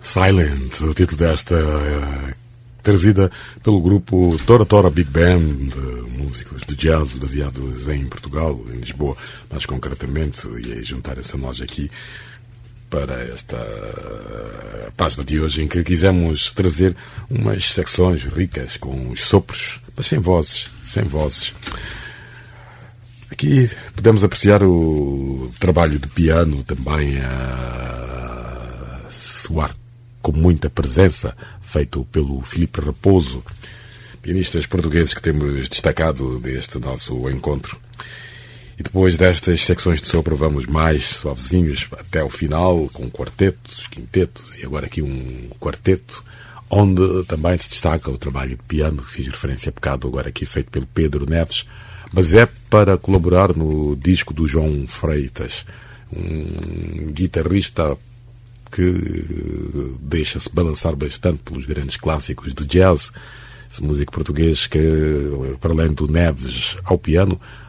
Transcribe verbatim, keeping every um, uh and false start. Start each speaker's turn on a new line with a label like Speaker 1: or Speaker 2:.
Speaker 1: Silent, o título desta, uh, trazida pelo grupo Tora Tora Big Band, de músicos de jazz baseados em Portugal, em Lisboa, mais concretamente, e juntarem-se a nós aqui para esta página de hoje, em que quisemos trazer umas secções ricas com os sopros, mas sem vozes, sem vozes. Aqui podemos apreciar o trabalho de piano também a soar com muita presença, feito pelo Filipe Raposo, pianistas portugueses que temos destacado deste nosso encontro. E depois destas secções de sopro vamos mais suavezinhos até o final, com quartetos, quintetos e agora aqui um quarteto, onde também se destaca o trabalho de piano, que fiz referência há bocado, agora aqui feito pelo Pedro Neves, mas é para colaborar no disco do João Freitas, um guitarrista que deixa-se balançar bastante pelos grandes clássicos de jazz, esse músico português que, para além do Neves ao piano,